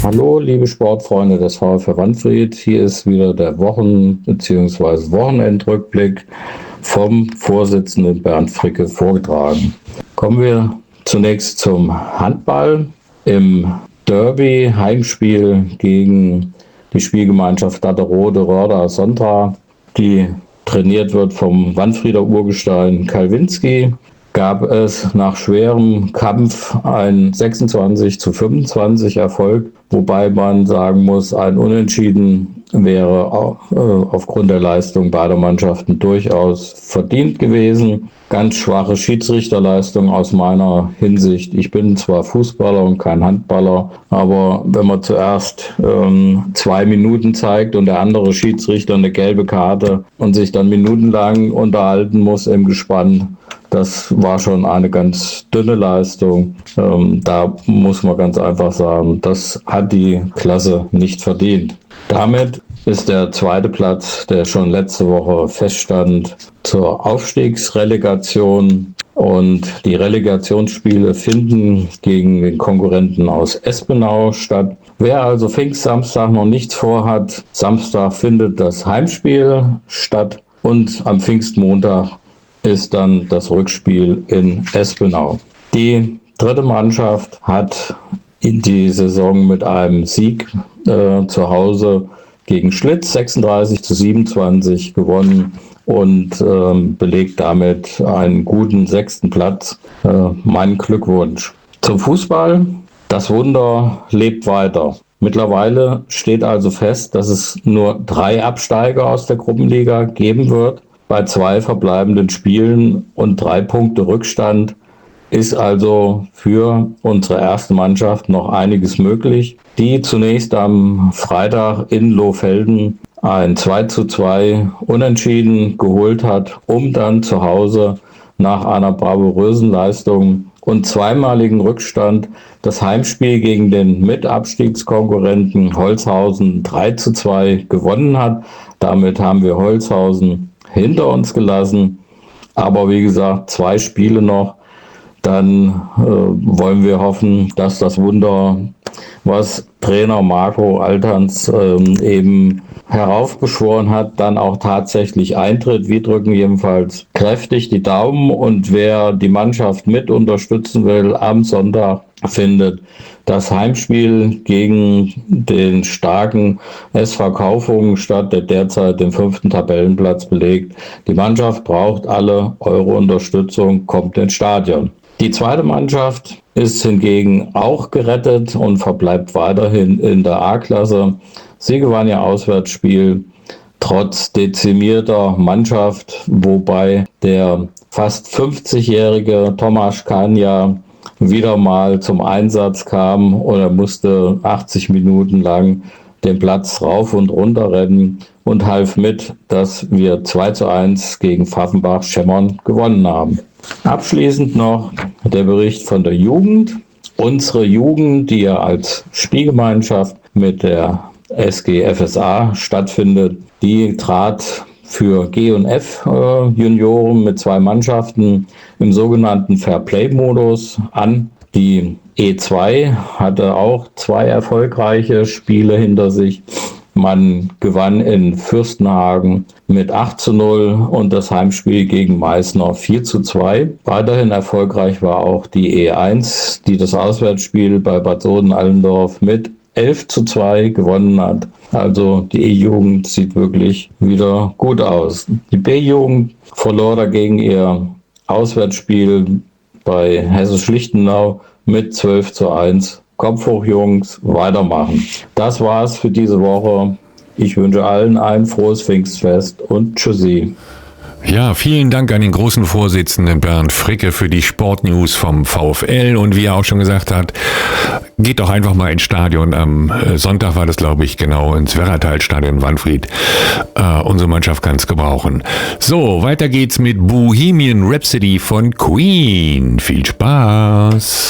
Hallo, liebe Sportfreunde des VfR Wanfried. Hier ist wieder der bzw. Wochenendrückblick vom Vorsitzenden Bernd Fricke vorgetragen. Kommen wir zunächst zum Handball. Im Derby, Heimspiel gegen die Spielgemeinschaft Datterode Rörda Sondra, die trainiert wird vom Wanfrieder Urgestein Kalwinski, gab es nach schwerem Kampf ein 26:25 Erfolg, wobei man sagen muss, ein Unentschieden wäre aufgrund der Leistung beider Mannschaften durchaus verdient gewesen. Ganz schwache Schiedsrichterleistung aus meiner Hinsicht. Ich bin zwar Fußballer und kein Handballer, aber wenn man zuerst 2 Minuten zeigt und der andere Schiedsrichter eine gelbe Karte und sich dann minutenlang unterhalten muss im Gespann, das war schon eine ganz dünne Leistung. Da muss man ganz einfach sagen, das hat die Klasse nicht verdient. Damit ist der zweite Platz, der schon letzte Woche feststand, zur Aufstiegsrelegation. Und die Relegationsspiele finden gegen den Konkurrenten aus Espenau statt. Wer also Pfingstsamstag noch nichts vorhat, Samstag findet das Heimspiel statt und am Pfingstmontag ist dann das Rückspiel in Espenau. Die dritte Mannschaft hat in die Saison mit einem Sieg zu Hause gegen Schlitz 36:27 gewonnen und belegt damit einen guten 6. Platz. Mein Glückwunsch. Zum Fußball. Das Wunder lebt weiter. Mittlerweile steht also fest, dass es nur 3 Absteiger aus der Gruppenliga geben wird. Bei 2 verbleibenden Spielen und 3 Punkte Rückstand ist also für unsere erste Mannschaft noch einiges möglich, die zunächst am Freitag in Lohfelden ein 2:2 Unentschieden geholt hat, um dann zu Hause nach einer bravourösen Leistung und zweimaligen Rückstand das Heimspiel gegen den Mitabstiegskonkurrenten Holzhausen 3:2 gewonnen hat. Damit haben wir Holzhausen hinter uns gelassen. Aber wie gesagt, 2 Spiele noch. Dann wollen wir hoffen, dass das Wunder, was Trainer Marco Alterns eben heraufbeschworen hat, dann auch tatsächlich eintritt. Wir drücken jedenfalls kräftig die Daumen und wer die Mannschaft mit unterstützen will, am Sonntag findet das Heimspiel gegen den starken SV Kaufungen statt, der derzeit den 5. Tabellenplatz belegt. Die Mannschaft braucht alle eure Unterstützung, kommt ins Stadion. Die zweite Mannschaft ist hingegen auch gerettet und verbleibt weiterhin in der A-Klasse. Sie gewann ihr Auswärtsspiel trotz dezimierter Mannschaft, wobei der fast 50-jährige Tomasz Kania wieder mal zum Einsatz kam und er musste 80 Minuten lang den Platz rauf und runter rennen und half mit, dass wir 2:1 gegen Pfaffenbach-Schemmern gewonnen haben. Abschließend noch der Bericht von der Jugend. Unsere Jugend, die ja als Spielgemeinschaft mit der SG FSA stattfindet, die trat für G und F Junioren mit 2 Mannschaften im sogenannten Fairplay-Modus an. Die E2 hatte auch 2 erfolgreiche Spiele hinter sich. Man gewann in Fürstenhagen mit 8:0 und das Heimspiel gegen Meißner 4:2. Weiterhin erfolgreich war auch die E1, die das Auswärtsspiel bei Bad Soden-Allendorf mit 11:2 gewonnen hat. Also die E-Jugend sieht wirklich wieder gut aus. Die B-Jugend verlor dagegen ihr Auswärtsspiel bei Hessisch-Lichtenau mit 12:1. Kopf hoch, Jungs, weitermachen. Das war's für diese Woche. Ich wünsche allen ein frohes Pfingstfest und tschüssi. Ja, vielen Dank an den großen Vorsitzenden Bernd Fricke für die Sportnews vom VfL. Und wie er auch schon gesagt hat, geht doch einfach mal ins Stadion. Am Sonntag war das, glaube ich, genau, ins Werratal-Stadion Wanfried. Unsere Mannschaft kann es gebrauchen. So, weiter geht's mit Bohemian Rhapsody von Queen. Viel Spaß!